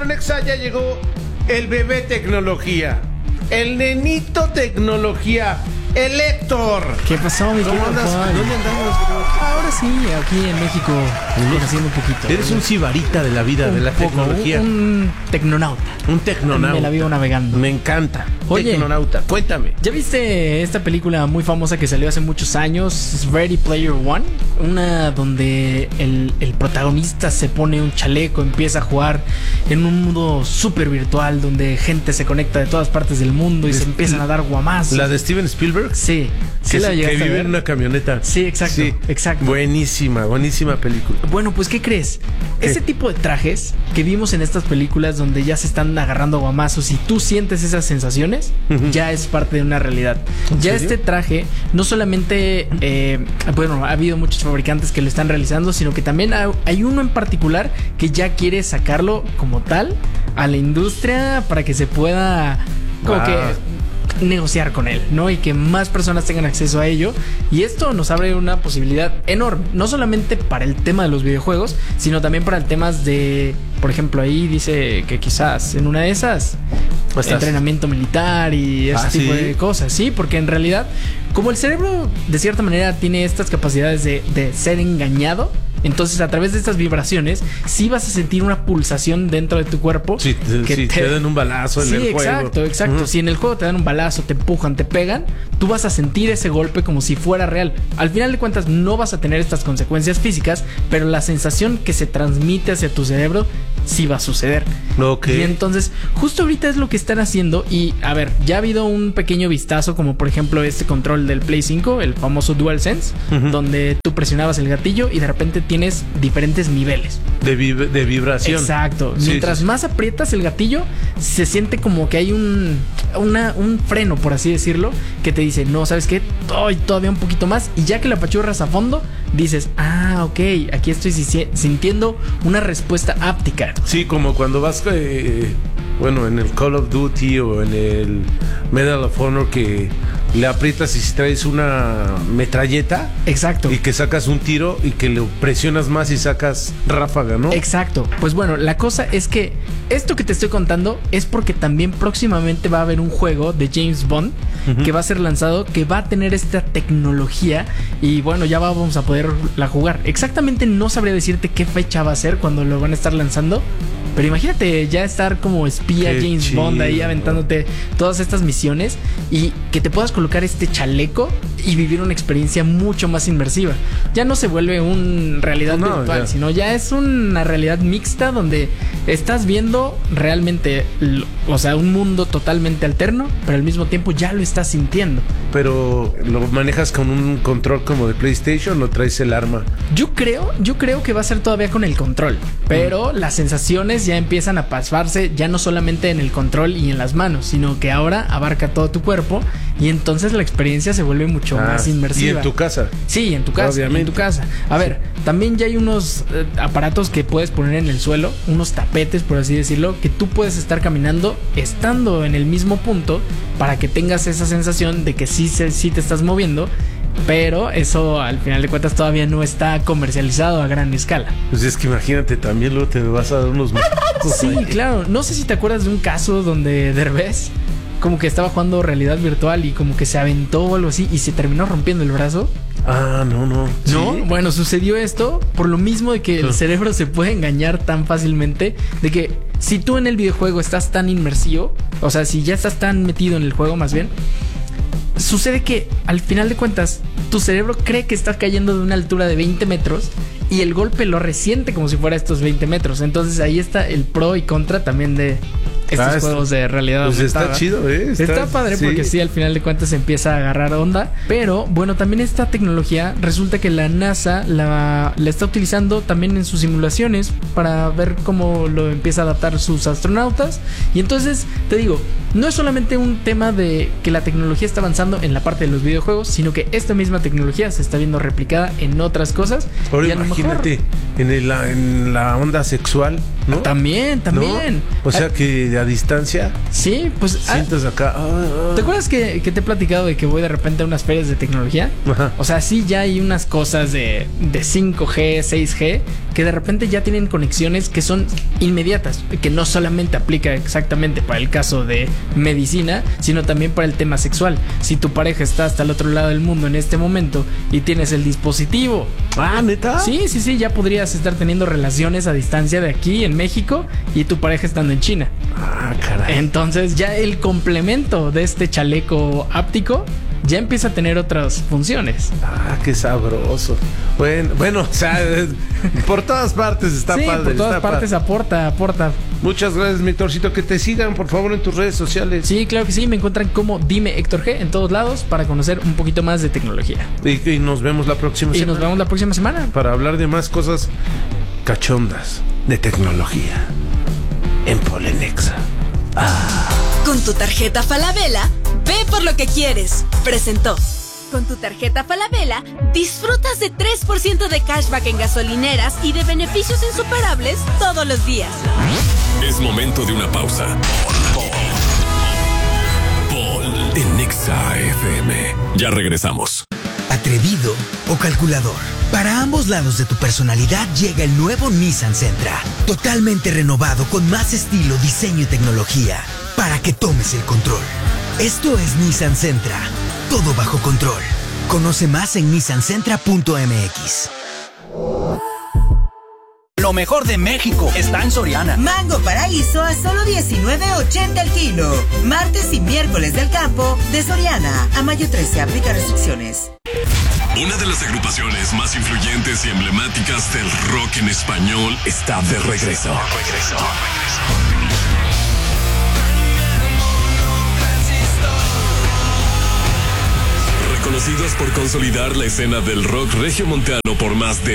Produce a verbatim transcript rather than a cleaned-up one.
Nexa ya llegó el bebé tecnología, el nenito tecnología, el Héctor. ¿Qué pasó, mi ¿Cómo andas? Juan? ¿Dónde andamos? Ahora sí, aquí en México, conociendo un poquito. Eres un sibarita de la vida, un de la poco, tecnología. Un, un tecnonauta. Un tecnonauta. Me la vivo navegando. Me encanta. Oye, Tecnonauta, cuéntame. ¿Ya viste esta película muy famosa que salió hace muchos años, Ready Player One? Una donde el, el protagonista se pone un chaleco, empieza a jugar en un mundo súper virtual donde gente se conecta de todas partes del mundo y Es- se empiezan a dar guamazos. ¿La de Steven Spielberg? Sí, sí Que, la se- llegaste que a vive ver. en una camioneta. Sí, exacto, exacto. Buenísima, buenísima película. Bueno, pues ¿qué crees? ¿Qué? Ese tipo de trajes que vimos en estas películas donde ya se están agarrando a guamazos y tú sientes esas sensaciones, Ujú. ya es parte de una realidad. ¿En Ya serio? este traje no solamente, eh, bueno, ha habido muchos fabricantes que lo están realizando, sino que también ha- hay uno en particular que ya quiere sacarlo como tal a la industria para que se pueda como Wow. que negociar con él, ¿no? Y que más personas tengan acceso a ello. Y esto nos abre una posibilidad enorme, no solamente para el tema de los videojuegos, sino también para el tema de, por ejemplo, ahí dice que quizás en una de esas Estás- entrenamiento militar y ese Ah, tipo ¿sí? de cosas, sí, porque en realidad, como el cerebro de cierta manera tiene estas capacidades de, de ser engañado, entonces a través de estas vibraciones sí vas a sentir una pulsación dentro de tu cuerpo. Si te, que si te dan un balazo en Sí, el juego. exacto, exacto. Ujú. Si en el juego te dan un balazo, te empujan, te pegan, tú vas a sentir ese golpe como si fuera real. Al final de cuentas no vas a tener estas consecuencias físicas, pero la sensación que se transmite hacia tu cerebro sí va a suceder. Ok. Y entonces, justo ahorita es lo que están haciendo. Y a ver, ya ha habido un pequeño vistazo, como por ejemplo este control del Play cinco, el famoso DualSense, Ujú. donde tú presionabas el gatillo y de repente tienes diferentes niveles. De, vib- de vibración. Exacto. Sí, Mientras sí, sí. más aprietas el gatillo, se siente como que hay un una, un freno, por así decirlo, que te dice, no, ¿sabes qué? Ay, todavía un poquito más. Y ya que la apachurras a fondo, dices, ah, ok, aquí estoy si- sintiendo una respuesta áptica. Sí, como cuando vas, eh, bueno, en el Call of Duty o en el Medal of Honor que le aprietas y si traes una metralleta Exacto. y que sacas un tiro y que lo presionas más y sacas ráfaga, ¿no? Exacto. Pues bueno, la cosa es que esto que te estoy contando es porque también próximamente va a haber un juego de James Bond Ujú. que va a ser lanzado, que va a tener esta tecnología y bueno, ya vamos a poderla jugar. Exactamente no sabría decirte qué fecha va a ser cuando lo van a estar lanzando, pero imagínate ya estar como espía Qué James chido. Bond ahí aventándote todas estas misiones y que te puedas colocar este chaleco y vivir una experiencia mucho más inmersiva. Ya no se vuelve una realidad No, virtual, ya. sino ya es una realidad mixta donde estás viendo realmente, l- o sea, un mundo totalmente alterno, pero al mismo tiempo ya lo estás sintiendo. Pero lo manejas con un control como de PlayStation o traes el arma. Yo creo, yo creo que va a ser todavía con el control, pero las sensaciones ya empiezan a pasarse ya no solamente en el control y en las manos, sino que ahora abarca todo tu cuerpo y entonces la experiencia se vuelve mucho Ah, más inmersiva. Y en tu casa. Sí, en tu casa, Obviamente. en tu casa. A ver, también ya hay unos eh, aparatos que puedes poner en el suelo, unos tapetes, por así decirlo, que tú puedes estar caminando estando en el mismo punto para que tengas esa sensación de que sí, se- sí te estás moviendo, pero eso al final de cuentas todavía no está comercializado a gran escala. Pues es que imagínate, también luego te vas a dar unos... Sí, claro. No sé si te acuerdas de un caso donde Derbez como que estaba jugando realidad virtual y como que se aventó o algo así y se terminó rompiendo el brazo. Ah, no, no. ¿No? ¿Sí? Bueno, sucedió esto por lo mismo de que el Ah. cerebro se puede engañar tan fácilmente, de que si tú en el videojuego estás tan inmersivo, o sea, si ya estás tan metido en el juego más bien, sucede que al final de cuentas tu cerebro cree que estás cayendo de una altura de veinte metros y el golpe lo resiente como si fuera estos veinte metros. Entonces ahí está el pro y contra también de estos Ah, está- juegos de realidad Pues está aumentada. chido, ¿eh? Está, padre porque sí, al final de cuentas se empieza a agarrar onda. Pero bueno, también esta tecnología resulta que la NASA la, la está utilizando también en sus simulaciones para ver cómo lo empieza a adaptar sus astronautas. Y entonces, te digo, no es solamente un tema de que la tecnología está avanzando en la parte de los videojuegos, sino que esta misma tecnología se está viendo replicada en otras cosas. Ahora y a lo mejor- imagínate, en, el- la, en la onda sexual, ¿no? También, también. ¿No? O sea Ah, que a distancia. Sí, pues... Sientes acá... ah, ah. ¿Te acuerdas que, que te he platicado de que voy de repente a unas ferias de tecnología? Ajá. O sea, sí, ya hay unas cosas de, de cinco G, seis G, que de repente ya tienen conexiones que son inmediatas, que no solamente aplica exactamente para el caso de medicina, sino también para el tema sexual. Si tu pareja está hasta el otro lado del mundo en este momento y tienes el dispositivo... Ah, ¿neta? Sí, sí, sí, ya podrías estar teniendo relaciones a distancia de aquí en México y tu pareja estando en China. Ah, caray. Entonces ya el complemento de este chaleco áptico ya empieza a tener otras funciones. Ah, qué sabroso. Bueno, bueno, o sea, por todas partes está sí, padre. por todas está partes padre. aporta, aporta. Muchas gracias, mi Héctorcito. Que te sigan, por favor, en tus redes sociales. Sí, claro que sí. Me encuentran como Dime Héctor G en todos lados para conocer un poquito más de tecnología. Y, y nos vemos la próxima Y semana. nos vemos la próxima semana. Para hablar de más cosas cachondas de tecnología en Polenexa. Ah. Con tu tarjeta Falabella, ve por lo que quieres. Presentó. Con tu tarjeta Falabella, disfrutas de tres por ciento de cashback en gasolineras y de beneficios insuperables todos los días. Es momento de una pausa. Paul en Nexa F M. Ya regresamos. ¿Atrevido o calculador? Para ambos lados de tu personalidad llega el nuevo Nissan Sentra. Totalmente renovado con más estilo, diseño y tecnología. Para que tomes el control. Esto es Nissan Sentra. Todo bajo control. Conoce más en nissan sentra punto m x. Lo mejor de México está en Soriana. Mango Paraíso a solo diecinueve ochenta el kilo. Martes y miércoles del campo de Soriana. A mayo trece, aplica restricciones. Una de las agrupaciones más influyentes y emblemáticas del rock en español está de regreso. regreso. Reconocidos por consolidar la escena del rock regiomontano por más de